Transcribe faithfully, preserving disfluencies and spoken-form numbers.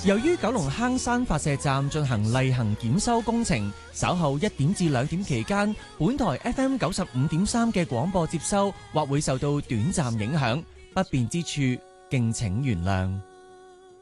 由於九龍坑山發射站進行例行檢修工程，稍後一點至兩點期間，本台 F M 九十五點三嘅廣播接收或會受到短暫影響，不便之處敬請原諒。